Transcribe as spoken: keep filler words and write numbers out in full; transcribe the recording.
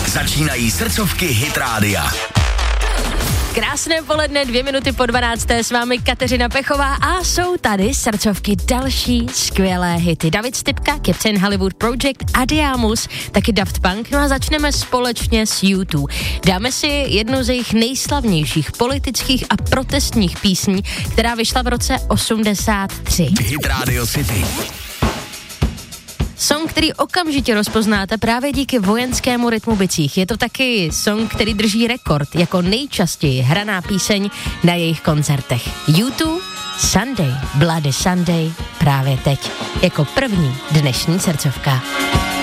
Začínají srdcovky Hit Rádia. Krásné poledne, dvě minuty po dvanácté, s vámi Kateřina Pechová a jsou tady srdcovky další skvělé hity. David Stypka, Captain Hollywood Project, Adiamus, taky Daft Punk, no a začneme společně s U dva. Dáme si jednu z jejich nejslavnějších politických a protestních písní, která vyšla v roce osmdesát tři. Hit Radio City. Song, který okamžitě rozpoznáte právě díky vojenskému rytmu bicích. Je to taky song, který drží rekord jako nejčastěji hraná píseň na jejich koncertech. U dva, Sunday, Bloody Sunday, právě teď, jako první dnešní srdcovka.